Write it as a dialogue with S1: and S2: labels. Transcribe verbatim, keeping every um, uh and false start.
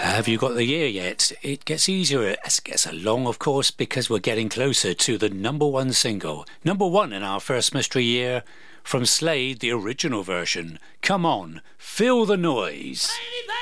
S1: Have you got the year yet? It gets easier as it gets along, of course, because we're getting closer to the number one single. Number one in our first mystery year from Slade, the original version. Come on, feel the noise.